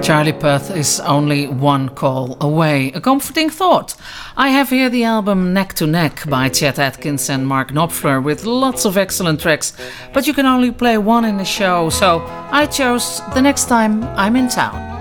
Charlie Puth is only one call away. A comforting thought. I have here the album Neck to Neck by Chet Atkins and Mark Knopfler with lots of excellent tracks, but you can only play one in the show, so I chose The Next Time I'm in Town.